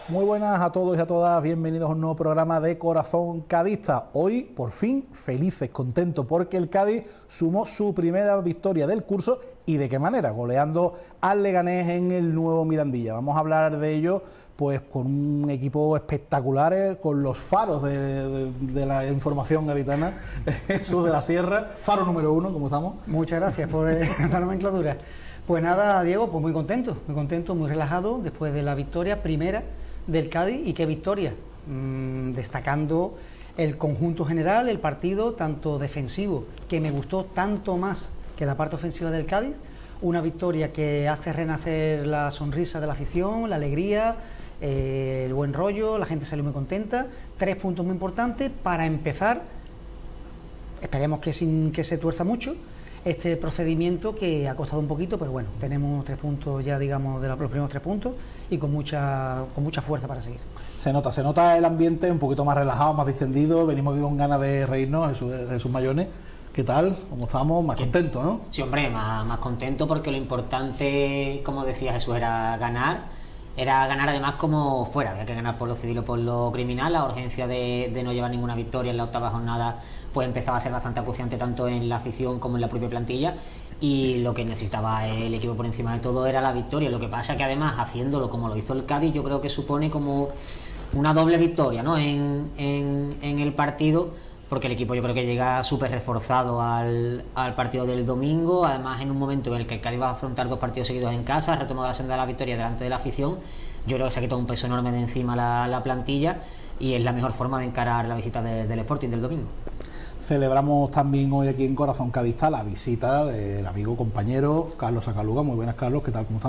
Muy buenas a todos y a todas, bienvenidos a un nuevo programa de Corazón Cadista. Hoy, por fin, felices, contentos, porque el Cádiz sumó su primera victoria del curso y de qué manera, goleando al Leganés en el nuevo Mirandilla. Vamos a hablar de ello pues con un equipo espectacular, con los faros de la información gaditana, Jesús de la Sierra, faro número 1, ¿cómo estamos? Muchas gracias por la nomenclatura. Pues nada, Diego, pues muy contento, muy relajado después de la victoria primera del Cádiz. Y qué victoria, destacando el conjunto general, el partido tanto defensivo, que me gustó tanto más que la parte ofensiva del Cádiz, una victoria que hace renacer la sonrisa de la afición, la alegría, el buen rollo, la gente salió muy contenta. 3 puntos muy importantes para empezar, esperemos que sin que se tuerza mucho este procedimiento que ha costado un poquito, pero bueno, tenemos 3 puntos ya, digamos, de los primeros 3 puntos y con mucha fuerza para seguir. Se nota el ambiente un poquito más relajado, más distendido. Venimos aquí con ganas de reírnos, Jesús Mayones. ¿Qué tal? ¿Cómo estamos? Más contentos, ¿no? Sí, hombre, más contento, porque lo importante, como decía Jesús, era ganar además como fuera. Había que ganar por lo civil o por lo criminal. La urgencia de no llevar ninguna victoria en la octava jornada pues empezaba a ser bastante acuciante, tanto en la afición como en la propia plantilla, y lo que necesitaba el equipo por encima de todo era la victoria. Lo que pasa que además, haciéndolo como lo hizo el Cádiz, yo creo que supone como una doble victoria, ¿no?, en el partido, porque el equipo yo creo que llega súper reforzado al partido del domingo, además en un momento en el que el Cádiz va a afrontar 2 partidos seguidos en casa, ha retomado la senda de la victoria delante de la afición. Yo creo que se ha quitado un peso enorme de encima la plantilla, y es la mejor forma de encarar la visita del Sporting del domingo. Celebramos también hoy aquí en Corazón Cadista la visita del amigo, compañero Carlos Acaluga. Muy buenas, Carlos, ¿qué tal? ¿Cómo estamos?